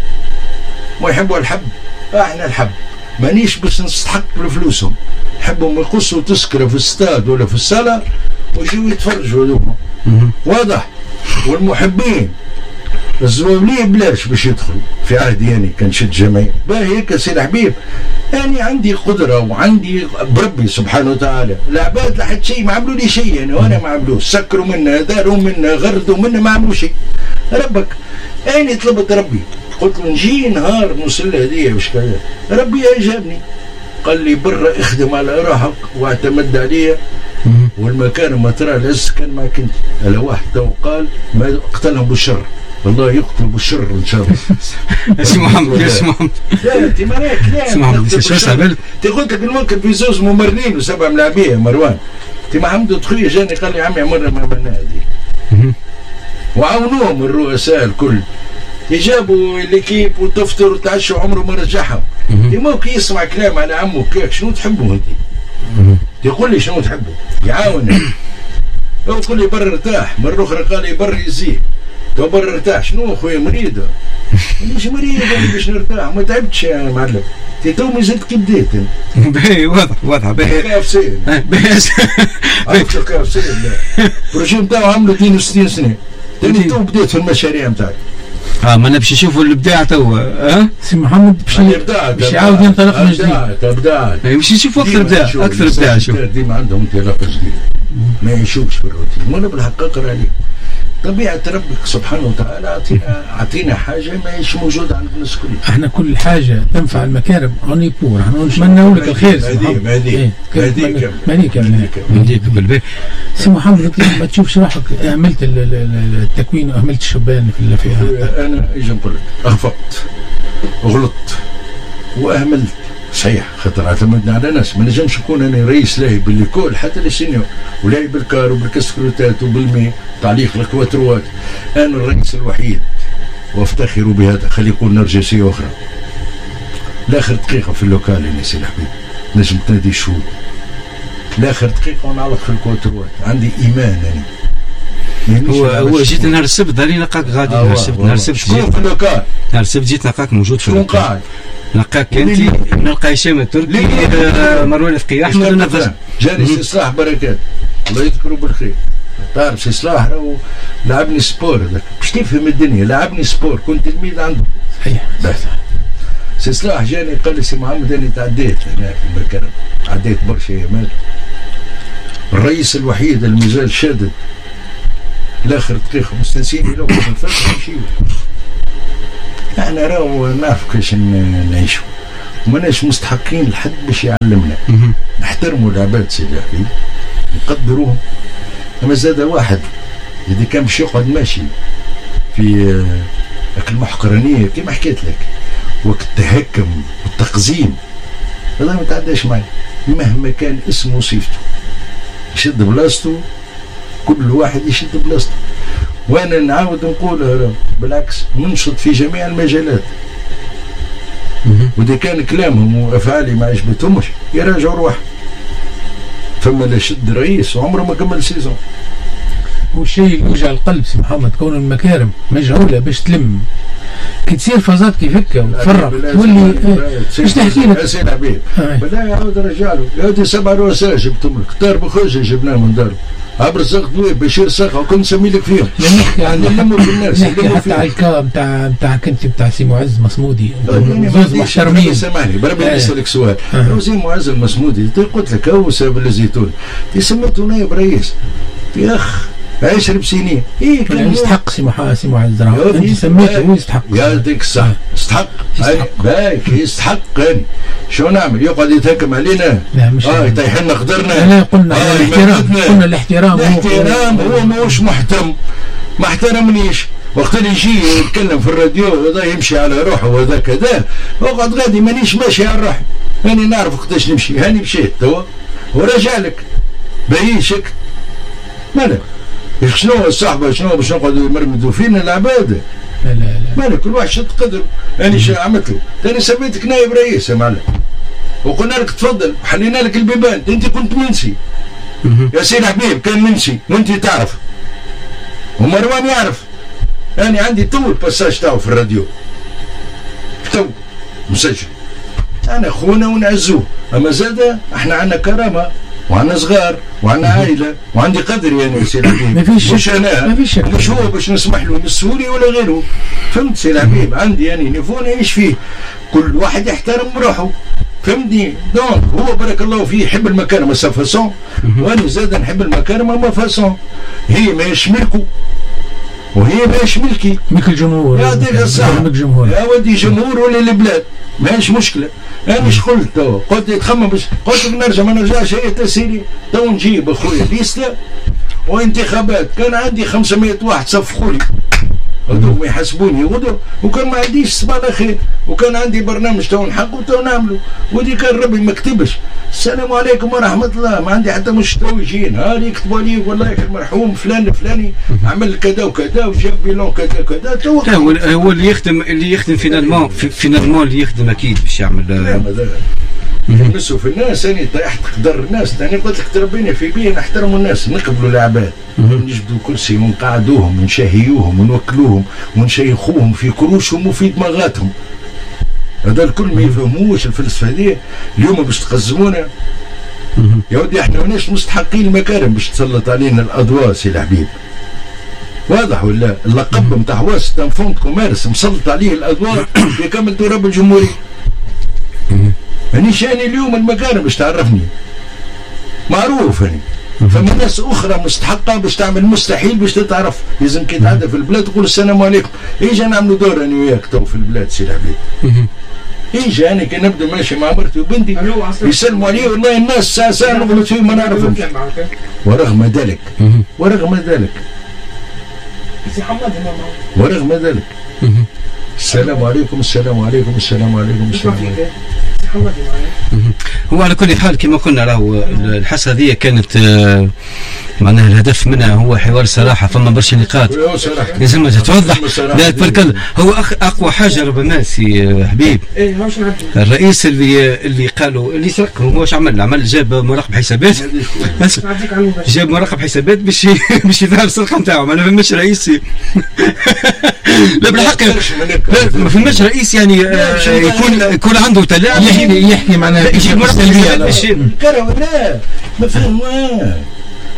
ما يحبوا الحب، احنا الحب مانيش باش نستحق بفلوسهم، نحبهم يقصوا تذكره في الستاد ولا في الصاله ويجوا يتفرجوا هذوما، واضح. والمحبين الزوامليه بلاش باش يدخلوا في عهدي يعني كان شد جمعيه باهي هيك سي الحبيب. أنا عندي قدرة وعندي بربي سبحانه وتعالى، العباد لحد شيء ما عملوا لي شيء يعني، وأنا ما عملوش، سكروا منا، داروا منا، غردوا منا، ما عملوا شيء. ربك أنا طلبت ربي، قلت له نجي نهار نوصل هدية مش كذا، ربي أجابني قال لي برا اخدم على روحك واعتمد عليا، والمكان ما ترى العز كان معك انت. على واحد تو قال ما اقتلهم بالشر، والله يقتلوا بالشر ان شاء الله. اسم محمد اسم محمد لا انت ما راك لا اسم محمد شو سابل انت قلت لك نوكل في زوز ممرنين وسبع ملاعبيه مروان. انت محمد تخويا جاني قال لي عمي عمرنا ما عملنا هذه، وعاونوهم الرؤساء الكل، يجابوا ليكيب وتفطر وتعشوا، عمره ما رجعهم. يموك يسمع كلام على عمه كيك شنو تحبه انت؟ يقول لي شنو تحبه؟ يعاونك. هو يقول لي بر ارتاح، مرة أخرى قال لي بر يزيد. تو بر ارتاح شنو أخويا مريضة؟ مش مريضة باش نرتاح، ما تعبتش يا معلم. انت تو ما زلت كي بديت. باهي واضح واضح باهي. كاف سي. باهي. عرفت كاف سي البروجي نتاعو عملوا اثنين وستين سنة. تاني تو بديت في المشاريع نتاعي. اه ما نمشي نشوفوا الابداع تو اه سي محمد باش باش يعاود ينطلق من جديد. ابداع ابداع باش نشوفوا اكثر ابداع اكثر ابداع. شوف ديما عندهم انطلاقه جديده ما يعيشوش في الروتين. وانا بالحقيقه راني طبيعه ربك سبحانه وتعالى اعطينا اعطينا حاجه ما هيش موجوده عند الناس كلها. احنا كل حاجه تنفع المكارم اوني بور، احنا نتمنوا لك الخير. هذه هذه هذه ماني كامله هذيك بالبيت. سي محمد انت ما تشوفش روحك اهملت التكوين واهملت الشبان في فيها؟ انا اجي نقول لك اخفقت غلطت واهملت صحيح، خاطر اعتمدنا على ناس. ما نجمش نكون انا رئيس لاهي بالكل حتى للسينيور ولاهي بالكار وبالكسكروتات وبالمي تعليق الكواتروات. انا الرئيس الوحيد وافتخر بهذا. خلي يكون نرجسيه اخرى لاخر دقيقه في اللوكال يا سي الحبيب نجم تنادي الشهود لاخر دقيقه ونعلق في الكواتروات. عندي ايمان انا. هو هو جيت نهار السبت داري نلقاك غادي نهار السبت نهار السبت شكون في اللوكال؟ نهار السبت جيت نلقاك موجود في شكون قاعد؟ نلقاك انت نلقى هشام التركي مروان الفقيه احمد النفس. جاني سي صلاح بركات الله يذكره بالخير. تعرف سي صلاح راهو لعبني سبور هذاك باش تفهم الدنيا، لعبني سبور كنت تلميذ عنده. صحيح سي صلاح جاني قال لي سي محمد انا تعديت هنا في المكان، عديت برشا ايامات. الرئيس الوحيد اللي مازال شادد لاخر دقيقه مستنسين لو في الفتره نمشيو. احنا راهو نعرف كيفاش نعيشوا وماناش مستحقين لحد باش يعلمنا. نحترموا العباد سيدي حبيبي نقدروهم، اما زاد واحد اذا كان باش يقعد ماشي في المحقرانيه كما حكيت لك وقت التهكم والتقزيم هذا ما تعداش معي مهما كان اسمه وصيفته، يشد بلاصتو، كل واحد يشد بلاصتو. وانا نعاود نقولها بالعكس ننشط في جميع المجالات، واذا كان كلامهم وافعالي ما عجبتهمش يراجعوا روحهم. فما لا شد رئيس وعمره ما كمل سيزون. والشيء اللي يوجع القلب سي محمد كون المكارم مجهوله باش تلم كي تصير فازات كيف هكا وتفرق تولي باش تحكي لك سي العبيد بالله يعاود رجع له يا ودي سبع رؤساء جبتهم لك، كتار بخوجه جبناه من دارو، عبر الزغ دويب بشير ساقه وكنت نسمي لك فيهم. نحكي عن نلموا في الناس نحكي حتى على الكا نتاع نتاع كنت نتاع سي معز مصمودي زوز محترمين. سامحني بربي نسالك سؤال، لو سي معز المصمودي قلت لك هو ساب الزيتون سميته نائب رئيس يا اخ عشر سنين ايه كان يستحق سي محا سي معز راه انت سميته هو يستحق يا ديك الصح يستحق باك يستحق. يعني شو نعمل يقعد يتهكم علينا؟ لا مش اه يطيح لنا قدرنا. لا قلنا آه الاحترام قلنا الاحترام الاحترام هو ماهوش محترم ما احترمنيش وقت اللي يجي يتكلم في الراديو هذا يمشي على روحه وهذا كذا وقعد غادي مانيش ماشي على روحي، هاني نعرف قداش نمشي، هاني مشيت توا ورجع لك باهي شك مالك شنو الصحبه شنو باش نقعدوا يمرمدوا فينا العباد؟ لا لا لا مالك كل واحد شد قدر. انا شو عملت له؟ ثاني سميتك نائب رئيس يا معلم وقلنا لك تفضل حلينا لك البيبان، انت كنت منسي يا سيدي حبيب كان منسي وانت تعرف ومروان يعرف. انا عندي تو الباساج تاعو في الراديو تو مسجل، انا خونا ونعزوه، اما زاد احنا عندنا كرامه وعندنا صغار وعندنا عائله وعندي قدر يعني سي الحبيب مش انا مش هو باش نسمح له نسولي ولا غيره. فهمت سي الحبيب عندي يعني نيفو نعيش فيه كل واحد يحترم روحه فهمتني. دونك هو بارك الله فيه يحب المكارم سا فاسون وانا زاد نحب المكارم ما فاسون. هي ماهيش ملكه وهي ماهيش ملكي ملك الجمهور يا ديك الصح يا ودي جمهور ولا البلاد ماهيش مشكله. انا ايش قلت تو؟ قلت يتخمم باش قلت لك نرجع ما نرجعش هي تسيري تو نجيب اخويا ليستا وانتخابات كان عندي خمسمائة واحد صفقوا لي غدوهم يحسبوني غدو وكان ما عنديش صباح الخير وكان عندي برنامج تو نحقه تو نعمله ودي كان ربي ما كتبش السلام عليكم ورحمه الله ما عندي حتى مش تو يجي نهار يكتبوا لي والله المرحوم فلان فلاني عمل كذا وكذا وجاب بيلون كذا كذا تو هو هو اللي يخدم اللي يخدم فينالمون فينالمون اللي يخدم اكيد باش يعمل يمسوا في الناس. انا طيحت قدر الناس انا قلت لك تربينا في بيه نحترموا الناس نقبلوا العباد نجبدوا كرسي ونقعدوهم ونشهيوهم ونوكلوهم ونشيخوهم في كروشهم وفي دماغاتهم. هذا الكل ما يفهموش الفلسفه هذه. اليوم باش تقزمونا يا ودي احنا ماناش مستحقين المكارم باش تسلط علينا الاضواء سي الحبيب واضح ولا؟ اللقب نتاع حواس تاع فونت كوميرس مسلط عليه الاضواء يكمل تراب الجمهوريه. مانيش انا اليوم المكارم باش تعرفني معروف هني فما ناس اخرى مستحقه باش تعمل مستحيل باش تتعرف. لازم كي تعدى في البلاد تقول السلام عليكم. ايجا نعملوا دور انا وياك تو في البلاد سي العبيد. ايجا انا كي نبدا ماشي مع مرتي وبنتي يسلموا علي والله الناس ساعه ساعه نغلط فيهم ما نعرفهمش. ورغم ذلك ورغم ذلك ورغم ذلك السلام عليكم السلام عليكم السلام عليكم السلام عليكم. هو على كل حال كما قلنا راهو الحصه هذه كانت معناها الهدف منها هو حوار صراحه. فما برشا نقاط لازم توضح. لا تبارك الله هو اقوى حاجه ربما سي حبيب الرئيس اللي اللي قالوا اللي سرق هو واش عمل؟ عمل جاب مراقب حسابات جاب مراقب حسابات باش باش يظهر السرقه نتاعو. ما فماش رئيس لا بالحق ما فماش رئيس يعني يكون يكون عنده تلاعب يحكي يحكي معناها يجيب مراقب حسابات باش لا ما فهموها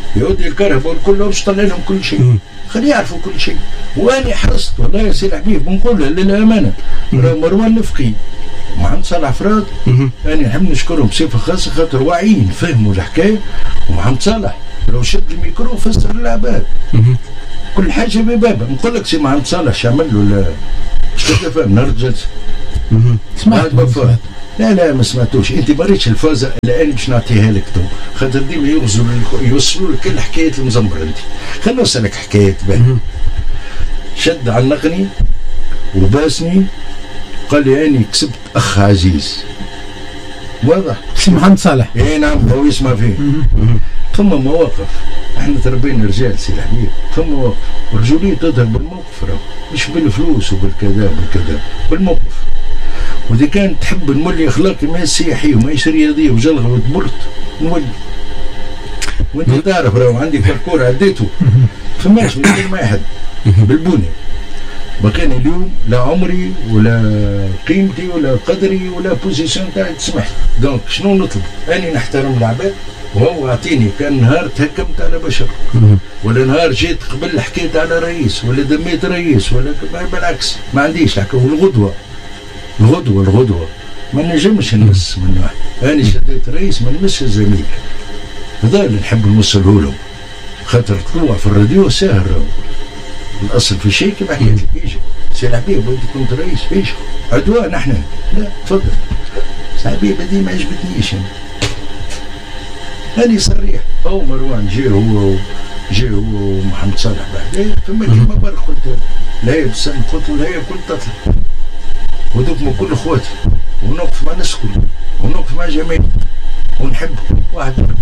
يودي الكهرباء كلهم مش طلع لهم كل شيء، خليه يعرفوا كل شيء. وانا حرصت والله يا سي الحبيب نقولها للامانه، مروان نفقي ومحمد صالح فراد انا نحب نشكرهم بصفه خاصه خاطر واعيين فهموا الحكايه. ومحمد صالح لو شد الميكرو فسر العباد كل حاجه ببابها. نقول لك سي محمد صالح شعمل له مش تفهم نهار الجلسه سمعت بفا. لا لا ما سمعتوش، انت ما ريتش الفازه الان باش نعطيها لك تو خاطر ديما يغزوا يوصلوا لك كل حكايه المزمره. انت خلينا نوصلك حكايه باهي. شد عنقني وباسني قال لي اني كسبت اخ عزيز. واضح سي محمد صالح. اي نعم هو يسمع فيه. ثم مواقف احنا تربينا رجال سي الحبيب، ثم مواقف الرجوليه تظهر بالموقف راهو مش بالفلوس وبالكذا بالكذا بالموقف. وإذا كانت تحب نولي أخلاقي ما سياحية وماهيش رياضية وجلغة وتبرت نولي. وأنت تعرف راهو عندي باركور عديته فماش من غير ما يحد بالبني. بقينا اليوم لا عمري ولا قيمتي ولا قدري ولا بوزيسيون تاعي تسمح. دونك شنو نطلب؟ أني نحترم العباد وهو أعطيني كان نهار تهكمت على بشر ولا نهار جيت قبل حكيت على رئيس ولا دميت رئيس ولا بالعكس ما عنديش حكا. والغدوة الغدوة الغدوة ما نجمش نمس من واحد. أنا شديت رئيس ما نمسش الزميل، هذا اللي نحب نوصله لهم خاطر طلوع في الراديو ساهر. الأصل في شيء كما حكيت لك يجي سي الحبيب وأنت كنت رئيس ايش عدوان نحن لا تفضل سي الحبيب هذه ما عجبتنيش أنا. أنا صريح أو مروان جي هو جي هو ومحمد صالح بعد ثم كلمة برك قلت لا هي بسم قلت ولا هي كل تطلع ودوكم كل اخواتي ونوقف مع الناس كلهم ونوقف مع جميع ونحب واحد منهم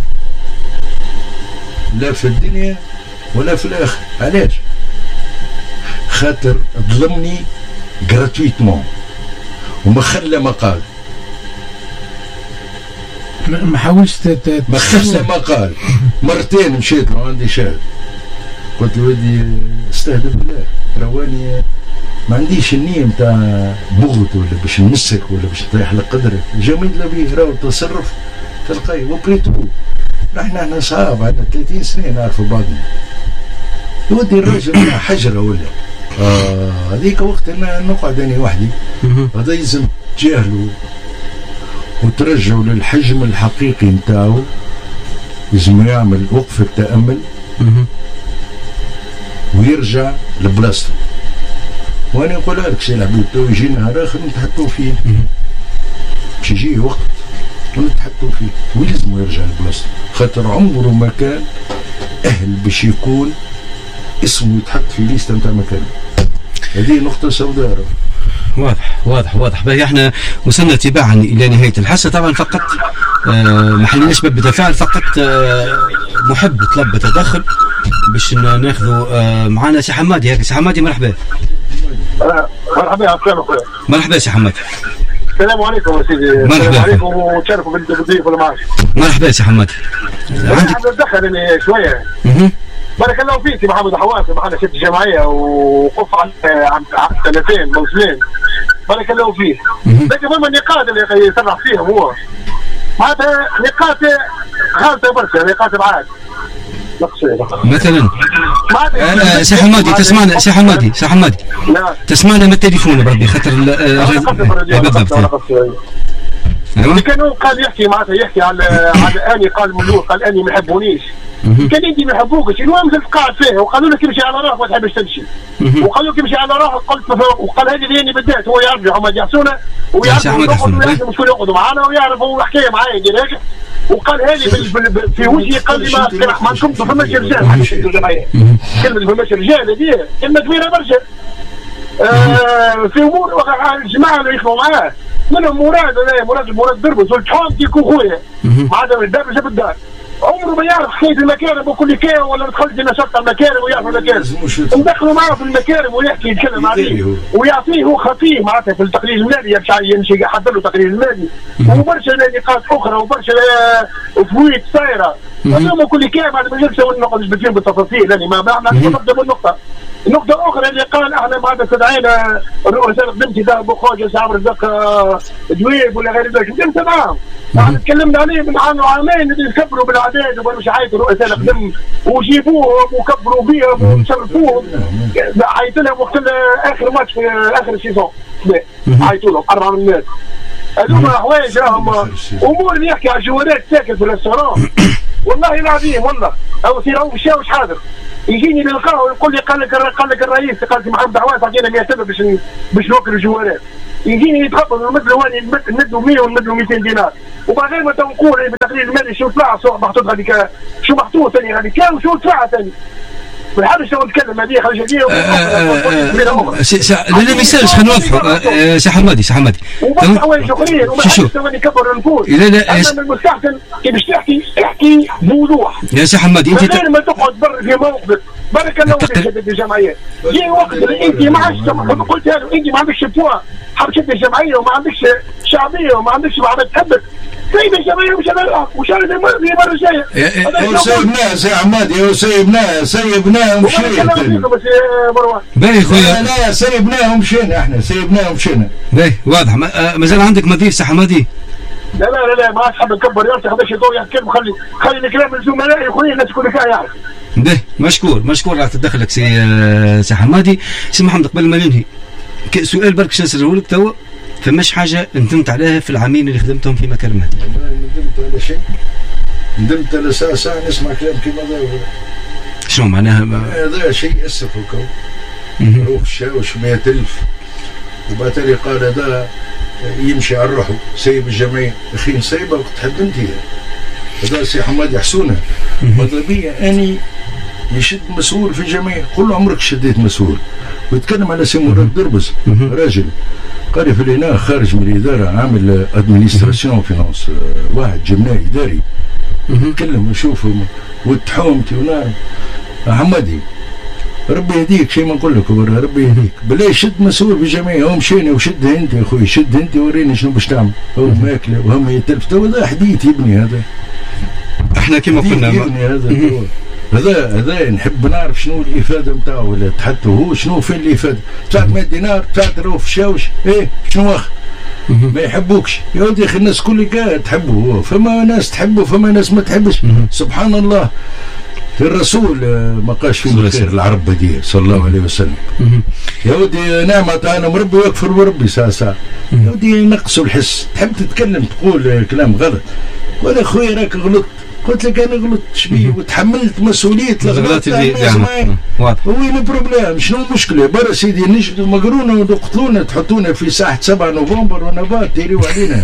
لا في الدنيا ولا في الاخر. علاش؟ خاطر ظلمني جراتويتمون وما خلى ما قال ما حاولش ما خلى ما قال. مرتين مشيت له عندي شاهد قلت له ودي استهدف بالله رواني ما عنديش النية نتاع بغض ولا باش نمسك ولا باش نطيح لك قدرك. جميل لبيه راهو تصرف تلقاي وبريتو نحن احنا صحاب عندنا ثلاثين سنة نعرفوا بعضنا. يودي الراجل حجرة ولا اه هذيك وقت انا نقعد انا وحدي هذا يلزم تجاهلوا وترجعوا للحجم الحقيقي نتاعو. لازم يعمل وقفة تأمل ويرجع لبلاصته. وانا نقول لك سي الحبيب تو يجي نهار اخر نتحطوا فيه باش يجي وقت ونتحطوا فيه ويلزموا يرجع لبلاصته خاطر عمره ما كان اهل باش يكون اسمه يتحط في ليسته نتاع مكانه. هذه نقطة سوداء. واضح واضح واضح. باهي احنا وصلنا تباعا الى نهاية الحصة. طبعا فقط آه ما حليناش باب التفاعل، فقط آه محب طلب التدخل باش ناخذوا آه معنا سي حمادي. هيك سي حمادي مرحبا. مرحبا يا عبد الله. مرحبا سي حماد. السلام عليكم يا سيدي. مرحبا. السلام عليكم وتشرفوا بالضيف ولا معاش. مرحبا سي حماد. عندك اتدخل اني شويه. اها بارك الله فيك يا محمد حواس معنا شد الجمعيه وقف عن عن سنتين موسمين. بارك الله فيك. لكن فما النقاط اللي يصرح فيهم هو معناتها نقاط غالطه برشا نقاط بعاد. مثلا انا سي حمادي تسمعنا سي حمادي سي حمادي تسمعنا من التليفون بربي خاطر بالضبط. اللي كانوا قال يحكي معناتها يحكي على على اني قال ملوك قال اني ما يحبونيش. كان انت ما يحبوكش المهم زلت قاعد فيه وقالوا لك امشي على روحك ما تحبش تمشي وقالوا لك امشي على روحك قلت وقال هذه اللي اني بدات هو يعرف حماد يحسونه ويعرف شكون يقعدوا معنا ويعرفوا حكايه معايا يدير وقال هذه في وجهي قال لي ما ما كنت فماش رجال حاجه الجمعيه. كلمه فماش رجال هذه كلمه كبيره برشا. في امور الجماعه اللي يخدموا معاه منهم مراد مراد مراد دربس والتحوم كيكون خويا مع هذا الدار جاب الدار عمره ما يعرف حكايه المكارم وكل كان ولا دخلت لنا شرطه المكارم ويعرف المكارم ندخلوا معاه في المكارم ويحكي يتكلم عليه ويعطيه هو خطيه معناتها في التقرير المالي يمشي يحضر له تقرير المالي وبرشا نقاط اخرى وبرشا فويت صايره اليوم كل كلام هذا ما يجوز نقعد نثبت فيهم بالتفاصيل لاني ما بعمل نقطه بالنقطه. النقطة الأخرى اللي قال احنا بعد استدعينا رؤساء خدمتي دار بوخوجة سعد رزاق دويب ولا غير ذلك، قدمت معهم. احنا تكلمنا عليه من عام وعامين اللي يكبروا بالعداد ومش عايزوا رؤساء الخدم وجيبوهم وكبروا بهم وشرفوهم. عيط لهم وقت آخر ماتش في آخر السيزون. عيطوا لهم أربعة من الناس. هذوما حوايج راهم أمور اللي يحكي على الجوالات ساكن في الريستوران. والله العظيم والله أو سيراو بالشاوش حاضر. يجيني نلقاه ويقول لي قال لك قال لك الرئيس قال لي محمد عواس عطينا مئة ألف باش باش نوكل الجوالات. يجيني يتخبط ونمد له نمد له مئة ونمد له مئتين دينار وبعدين ما تنقول بالتقرير المالي شو طلع شو محطوط هذيك شو محطوط ثاني هذيك كان وشو طلع ثاني. ما نحبش نتكلم هذه خرج هذه لا لا ما يسالش خلينا نوضحوا سي حمادي سي حمادي وبعض حوايج اخرين وما حدش ثاني كبر النفوس. لا لا اما من المستحسن كي باش تحكي احكي بوضوح يا سي حمادي انت غير ما تقعد بر في موقفك. بارك الله فيك شدد الجمعيات. جاي وقت اللي انت ما عادش قلت له انت ما عندكش بوا حاب تشد الجمعيه وما عندكش شعبيه وما عندكش ما تحبك سيب الجمعيه ومش انا وش انا في مره جايه. سيبناه سي عمادي سيبناه سيبناه ومشينا. باهي خويا لا سيبناه ومشينا احنا سيبناه ومشينا. باهي واضح مازال عندك مضيف سي حمادي؟ لا لا لا لا ما عادش حاب نكبر يرتاح باش يضوي يحكي خلي خلي الكلام الزملاء يا خويا الناس كلها يعرف. باهي مشكور مشكور على تدخلك سي سي حمادي. سي محمد قبل ما ننهي سؤال برك باش نسأله لك توا، فماش حاجه ندمت عليها في العامين اللي خدمتهم في مكان مهدي؟ ندمت على شيء؟ ندمت على ساعه ساعه نسمع كلام كيما هذا. شنو معناها؟ هذا شيء يأسف وكو روح شاوش مئة ألف وبالتالي قال هذا يمشي على روحه سيب الجمعيه. اخي نسيبه وقت تحب انت. هذا سي حمادي حسونه ماذا بيا اني يشد مسؤول في الجمعيه. قل له عمرك شديت مسؤول. ويتكلم على سي مراد دربز راجل قال في الإناء خارج من الإدارة عامل ادمنستراسيون فينانس واحد جبناه إداري يتكلم ويشوف وتحومتي ونار. حمادي ربي يهديك شيء ما نقول لك ربي يهديك بالله شد مسؤول في الجمعيه. هو مشينا وشد انت يا اخوي شد انت وريني شنو باش تعمل. هو ماكله وهم يتلف تو هذا حديث يبني هذا. احنا كما قلنا يبني هذا هذا هذا نحب نعرف شنو الافاده نتاعو ولا حتى هو شنو فين الافاده. دفعت مئة دينار دفعت روح في شاوش ايه شنو واخد ما يحبوكش يا ودي اخي الناس كل قاعد تحبه هو. فما ناس تحبه فما ناس ما تحبش. سبحان الله الرسول ما قاش فيه الخير العرب هذه صلى الله عليه وسلم. يا ودي نعمة انا مربي ويكفر وربي ساعة ساعة. يا ودي نقصوا الحس. تحب تتكلم تقول كلام غلط قول اخوي راك غلطت. قلت لك انا غلطت شبيه وتحملت مسؤوليه الغلط اللي يعني وين البروبليم شنو المشكله؟ برا سيدي نجدوا مقرونه وقتلونا تحطونا في ساحه سبعة نوفمبر ونبات تيريو علينا.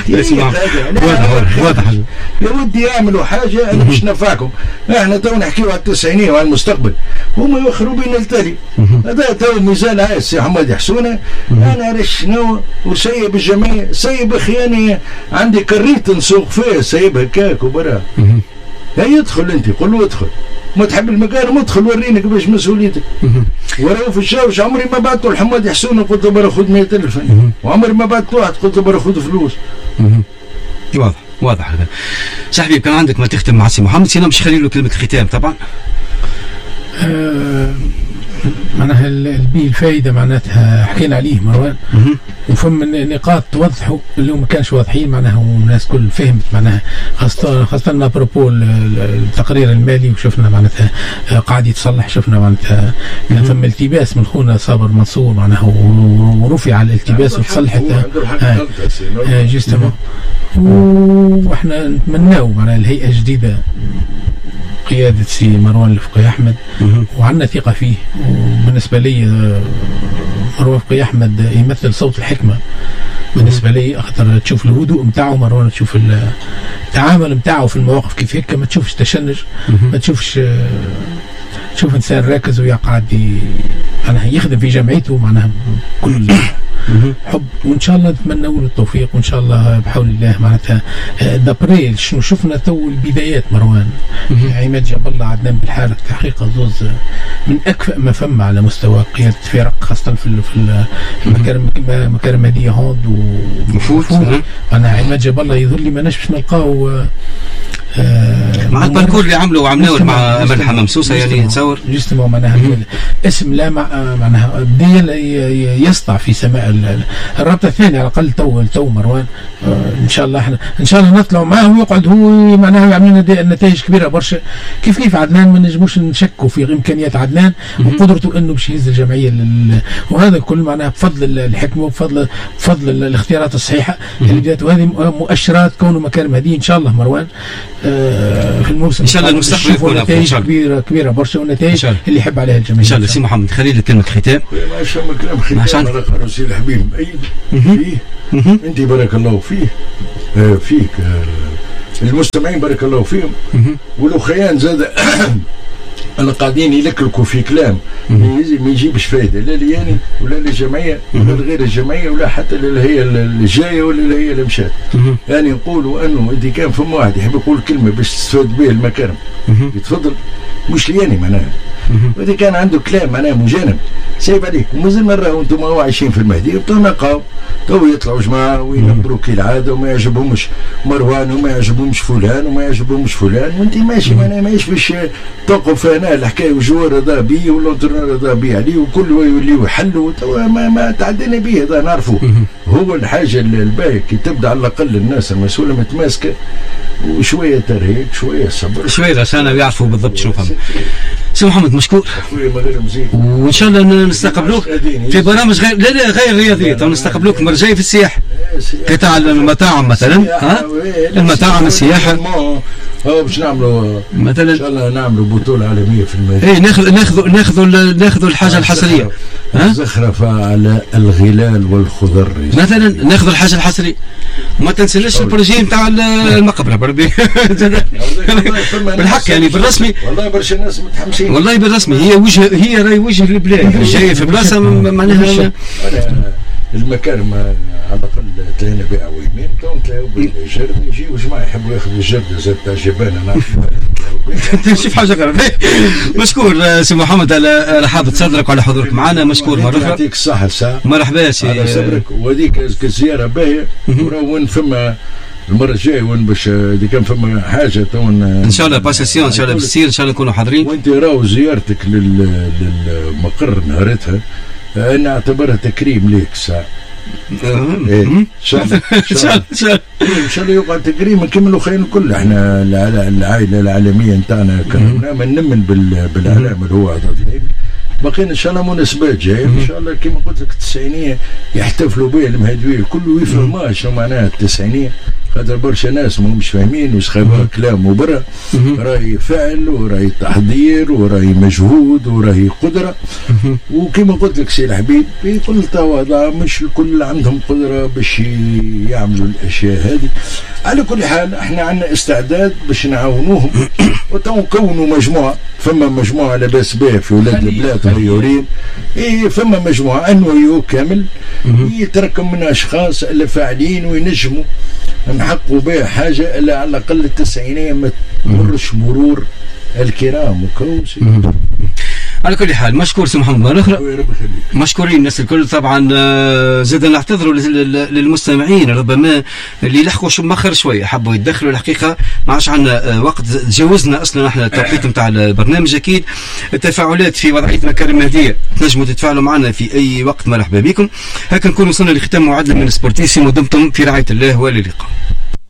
واضح واضح يا ودي اعملوا حاجه انا باش نفعكم. احنا تو نحكيو على التسعينيه وعلى المستقبل هما يوخروا بينا التالي. هذا تو ميزان عايز سي حمادي حسونه. انا عرفت شنو وسيب الجمعيه سيب اخي انا عندي كريت نسوق فيه سيب هكاك وبرا. هيا ادخل انت قل له ادخل ما تحب المكان ما ادخل وريني كيفاش مسؤوليتك. وراه في الشاوش عمري ما بعثته لحمادي حسونه قلت له برا خذ مئة ألف وعمري ما بعثت واحد قلت له برا خذ فلوس. واضح واضح هذا. صاحبي كان عندك ما تختم مع سي محمد سينا مش خلي له كلمه ختام طبعا. أه معناها البي الفائده معناتها حكينا عليه مروان وفم نقاط توضحوا اللي ما كانش واضحين معناها والناس كل فهمت معناها خاصه خاصه ما بروبو التقرير المالي وشفنا معناتها قاعد يتصلح. شفنا معناتها كان ثم التباس من خونا صابر منصور معناها ورفع الالتباس وتصلحت جوستومون. واحنا نتمناو معناها الهيئه الجديده قيادة سي مروان الفقيه أحمد وعندنا ثقة فيه. وبالنسبة لي مروان الفقيه أحمد يمثل صوت الحكمة بالنسبة لي. أخطر تشوف الهدوء متاعه مروان تشوف التعامل متاعه في المواقف كيف هيك ما تشوفش تشنج ما تشوفش تشوف إنسان راكز ويقعد معناها يخدم في جمعيته معناها كل حب. وان شاء الله نتمنى له التوفيق وان شاء الله بحول الله معناتها دابري شنو شفنا تو البدايات مروان. عماد جاب الله عدنان بالحارث حقيقه زوز من اكفأ ما فما على مستوى قياده فرق خاصه في في المكارم مكارم هذه هوند وفوت. انا عماد جاب الله يظل لي ماناش باش نلقاو آه مع الباركور اللي عملوا وعملوه مع امل حمام سوسه يعني تصور جسمه معناها اسم لا معناها بديا يسطع في سماء الرابطه الثانيه على الاقل تو تو مروان. آه ان شاء الله احنا ان شاء الله نطلعوا معاه ويقعد هو معناها يعمل لنا نتائج كبيره برشا. كيف كيف عدنان ما نجموش نشكوا في امكانيات عدنان وقدرته انه باش يهز الجمعيه لل... وهذا كل معناها بفضل الحكمه وبفضل بفضل الاختيارات الصحيحه اللي بدات. وهذه مؤشرات كونه مكارم هذه ان شاء الله مروان آه في الموسم ان شاء الله المستقبل يكون نتائج كبيره كبيره برشا والنتائج اللي يحب عليها الجميع ان شاء الله. سي محمد خليل كلمه ختام. ما شاء الله كلام ختام على راسي الحبيب اي فيه انت بارك الله فيه آه فيك آه المستمعين بارك الله فيهم والاخيان زاد انا قاعدين يلكلكوا في كلام ما يجيبش فايده لا لياني ولا للجمعيه ولا لغير الجمعيه ولا حتى للهيئه الجايه ولا الهيئه اللي مشات. يعني نقولوا انه اذا كان فما واحد يحب يقول كلمه باش تستفاد به المكارم يتفضل مش لياني معناها. واذا كان عنده كلام معناها مجانب سايب عليك. ومازال نراو انتم عايشين في المهدي بطنقاو تو يطلعوا جماعه وينبروا كالعاده وما يعجبهمش مروان وما يعجبهمش فلان وما يعجبهمش فلان وانت ماشي معناها ماهيش باش توقف هنا الحكايه وجوار رضا بيه والانترنور رضا بيه عليه وكل يوليو يحلوا توا ما, ما تعدينا به هذا نعرفوا. هو الحاجه الباهيه كي تبدا على الاقل الناس المسؤوله متماسكه وشويه ترهيب شويه صبر شويه رسانه ويعرفوا بالضبط شنو فهم. سي محمد مشكور وان شاء الله نستقبلوك في برامج غير لا لا غير رياضيه تو نستقبلوك المره الجايه في السياحه قطاع المطاعم مثلا ها المطاعم السياحه اه باش نعملوا مثلا ان شاء الله نعملوا بطوله عالميه في المدينه. اي ناخذ ناخذ ناخذ ناخذ الحاجه الحصريه ها زخرفه على الغلال والخضر مثلا ناخذ الحاجه الحصريه وما تنسناش البروجي نتاع المقبره بربي بالحق يعني بالرسمي والله برشا ناس متحمسين والله بالرسمي هي وجه هي راهي وجه البلاد جايه في بلاصه معناها المكارم على الاقل تلاقينا بها عويمين تو نتلاقوا بالجرد يجيو جماعه يحبوا ياخذوا الجرد زاد تاع جبانه نعرف شوف حاجه غير. مشكور سي محمد على رحابه صدرك وعلى حضورك معنا. مشكور مره اخرى يعطيك الصحه الساعه مرحبا سي على صدرك. وهذيك الزياره باهيه وراه وين فما المره الجايه وين باش اذا كان فما حاجه تو ان شاء الله باسيسيون ان شاء الله بالسير ان شاء الله نكونوا حاضرين. وانت راهو زيارتك للمقر نهارتها انا اعتبرها تكريم ليك الساعه. إيه. ان شاء الله ان شاء الله ان شاء الله يوقع تكريم نكملوا خير الكل. احنا العائله العالميه نتاعنا كرمنا ما نمن بالاعلام اللي هو عدد باقيين ان شاء الله مناسبات جايه ان شاء الله كما قلت لك التسعينيه يحتفلوا بها المهدويه الكل ويفهموا شنو معناها التسعينيه خاطر برشا ناس ما همش فاهمين وسخابها كلام وبرا. راهي فعل وراهي تحضير وراهي مجهود وراهي قدره. وكما قلت لك سي الحبيب بكل تواضع مش الكل عندهم قدره باش يعملوا الاشياء هذه. على كل حال احنا عندنا استعداد باش نعاونوهم وتو نكونوا مجموعه. فما مجموعه لاباس بها في ولاد البلاد غيورين. إيه فما مجموعه انويو كامل يتركم من اشخاص اللي فاعلين وينجموا نحققوا بها حاجه اللي على الاقل التسعينيه ما تمرش مرور الكرام وكوسي. على كل حال مشكور سي محمد مرة أخرى. مشكورين الناس الكل طبعا. زاد نعتذروا للمستمعين ربما اللي لحقوا شو مخر شويه حبوا يتدخلوا. الحقيقه ما عادش عندنا وقت تجاوزنا اصلا احنا التوقيت نتاع البرنامج. اكيد التفاعلات في وضعيه مكارم مهديه تنجموا تتفاعلوا معنا في اي وقت. مرحبا بكم. هكا نكون وصلنا لختام موعدنا من سبورتيسيمو. دمتم في رعايه الله والى اللقاء.